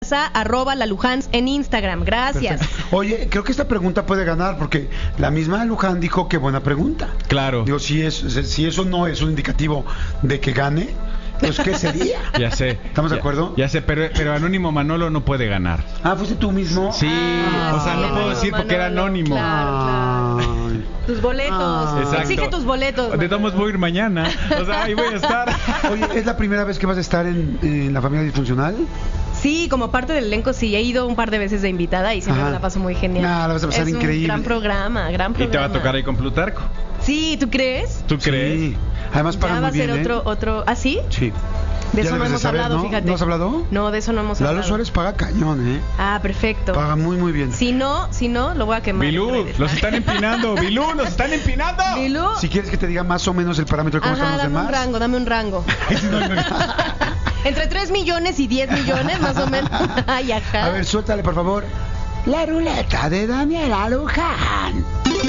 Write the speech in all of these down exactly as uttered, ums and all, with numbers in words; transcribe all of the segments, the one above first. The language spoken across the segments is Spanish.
arroba la Lujans en Instagram. Gracias. Perfecto. Oye, creo que esta pregunta puede ganar porque la misma Luján dijo que buena pregunta. Claro. Digo, si, es, si eso no es un indicativo de que gane, pues ¿qué sería? Ya sé. ¿Estamos ya, de acuerdo? Ya sé, pero, pero Anónimo Manolo no puede ganar. Ah, ¿fuiste tú mismo? Sí, Ah, o sea, sí, no puedo Anónimo decir porque era Manolo, anónimo. claro, claro. Ay. Tus boletos. Ah. Exacto. Exige tus boletos. De todos modos voy a ir mañana. O sea, ahí voy a estar. Oye, ¿es la primera vez que vas a estar en, en la familia disfuncional? Sí, como parte del elenco, sí. He ido un par de veces de invitada y siempre Ajá. me la paso muy genial. Nah, la vas a pasar es increíble. Un gran programa, gran programa. Y te va a tocar ahí con Plutarco. Sí, ¿tú crees? ¿Tú crees? Sí. Además Ya pagan va a muy ser bien, otro, ¿eh? otro. ¿Ah, sí? Sí. De Ya eso no debes de hemos saber, hablado, ¿no? fíjate. ¿No has hablado? No, de eso no hemos Lalo hablado. Suárez paga cañón, ¿eh? Ah, perfecto. Paga muy, muy bien. Si no, si no, lo voy a quemar. en Bilú, redes. los están empinando. Bilú, los están empinando. Bilú. Si quieres que te diga más o menos el parámetro de cómo Ajá, están dame los un demás. rango, dame un rango. Entre tres millones y diez millones, más o menos. Ay, ajá. A ver, suéltale, por favor. La ruleta de Daniela Luján.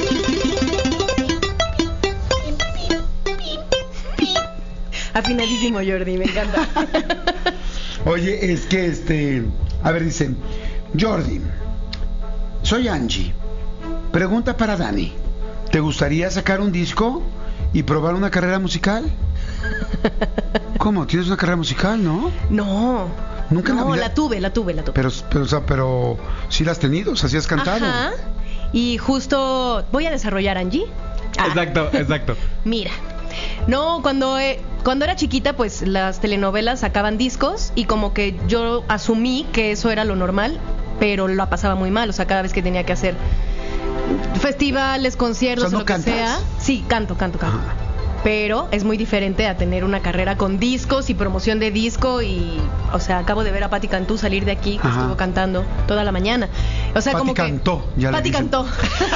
Afinadísimo, Jordi, me encanta. Oye, es que este... A ver, dice... Jordi, soy Angie. Pregunta para Dani. ¿Te gustaría sacar un disco y probar una carrera musical? ¿Cómo? ¿Tienes una carrera musical, no? No. Nunca en la No, vida- la tuve, la tuve, la tuve. Pero, pero, o sea, pero sí la has tenido, o sea, sí has cantado. Ajá. Y justo voy a desarrollar Angie. Ah, Exacto, exacto. Mira. No, cuando eh, cuando era chiquita, pues las telenovelas sacaban discos y como que yo asumí que eso era lo normal, pero la pasaba muy mal, o sea, cada vez que tenía que hacer festivales, conciertos, O sea, ¿no lo que cantas? sea. Sí, canto, canto, canto. Ajá. Pero es muy diferente a tener una carrera con discos y promoción de disco y, o sea, acabo de ver a Patti Cantú salir de aquí, que Ajá. estuvo cantando toda la mañana. O sea, Patti como que cantó, ya le Patti dicen. cantó.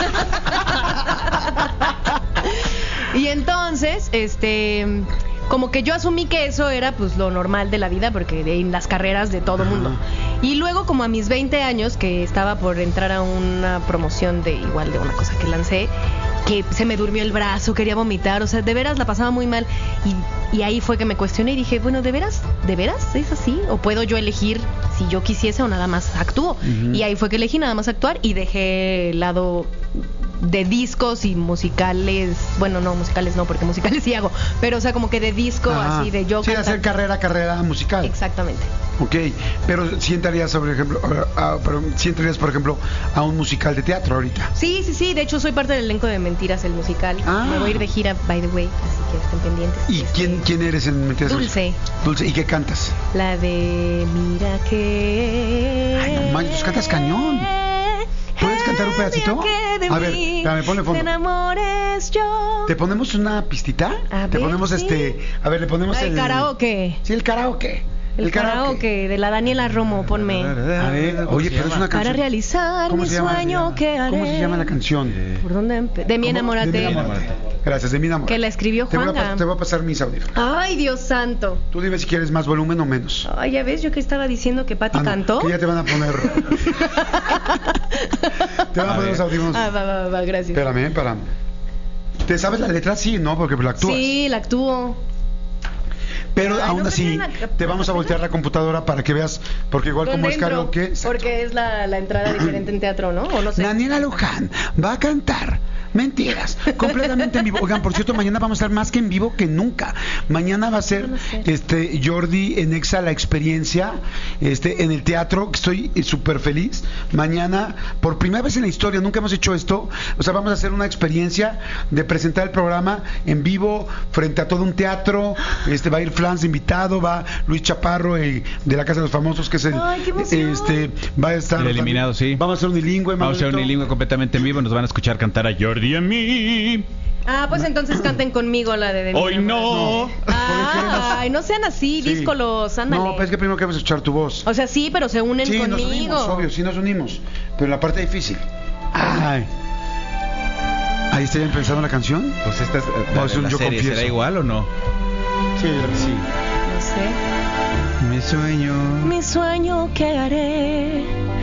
Y entonces, este, como que yo asumí que eso era pues lo normal de la vida, porque de- en las carreras de todo Ajá. mundo. Y luego como a mis veinte años, que estaba por entrar a una promoción de igual de una cosa que lancé, que se me durmió el brazo, quería vomitar, o sea, de veras la pasaba muy mal. Y, y ahí fue que me cuestioné y dije, bueno, ¿de veras? ¿De veras es así? ¿O puedo yo elegir si yo quisiese o nada más actúo? Ujú. Y ahí fue que elegí nada más actuar y dejé el lado de discos y musicales, bueno, no, musicales no, porque musicales sí hago, pero o sea, como que de disco, Ajá. así, de yo Sí, cantar. hacer carrera, carrera musical. Exactamente. Ok, pero si entrarías, por ejemplo, a, a- pero sí entrarías, por ejemplo, a un musical de teatro ahorita. Sí, sí, sí, de hecho soy parte del elenco de Mentiras, el musical. Ah. Me voy a ir de gira, by the way, así que estén pendientes. ¿Y Este, quién, quién eres en Mentiras? Dulce. Dulce, ¿y qué cantas? La de Mira que... Ay, no manches, pues cantas cañón. ¿Puedes cantar un pedacito? Que de A ver, mí espérame, ponle fondo. te enamores yo. ¿Te ponemos una pistita? A Te ver, ponemos sí. este, a ver, le ponemos Ah, el el karaoke. Sí, el karaoke. El, karaoke de la Daniela Romo, ponme. A ver, oye, pero es una canción. Para realizar ¿Cómo mi se llama? sueño que haré. ¿Cómo se llama la canción? ¿Por dónde empe- De mi ¿Cómo? enamorate. De mi enamorate. Gracias, de mi enamorate. Que la escribió Te voy, a, Juanga. pas- te voy a pasar mis audios. Ay, Dios santo. Tú dime si quieres más volumen o menos. Ay, ya ves, yo que estaba diciendo que Patti Ah, no, cantó. que ya te van a poner. Te van a, A poner ver. los audífonos. Ah, va, va, va, gracias. Espérame, espérame. ¿Te sabes la letra? Sí, ¿no? Porque la actúas. Sí, la actúo. Pero Ay, aún no me así, traen la- te vamos a voltear la computadora para que veas. Porque igual como ¿Dónde es entro? karaoke. exacto. Porque es la, la entrada diferente en teatro, ¿no? O no sé. Daniela Luján va a cantar Mentiras, completamente en vivo. Oigan, por cierto, mañana vamos a estar más que en vivo que nunca. Mañana va a ser este Jordi en Exa la experiencia, este en el teatro, que estoy súper feliz. Mañana, por primera vez en la historia, nunca hemos hecho esto. O sea, vamos a hacer una experiencia de presentar el programa en vivo frente a todo un teatro. Este va a ir Flans invitado, va Luis Chaparro el, de la Casa de los Famosos, que es el Ay, qué emoción. este va a estar El eliminado, sí. Vamos a hacer unilingüe, Vamos a hacer Manolito. unilingüe completamente en vivo. Nos van a escuchar cantar a Jordi y a mí. Ah, pues entonces canten conmigo la de... de Hoy no. Ay, no sean así, Sí. díscolos, ándale. No, pues es que primero queremos escuchar tu voz. O sea, sí, pero se unen Sí, nos conmigo. unimos, obvio, sí nos unimos. Pero en la parte difícil. Ay. ¿Ahí está ya empezando la canción? Pues esta es No, la, es un la yo serie, confieso. ¿será igual o no? Sí, creo que sí. No sé. Mi sueño. Mi sueño que haré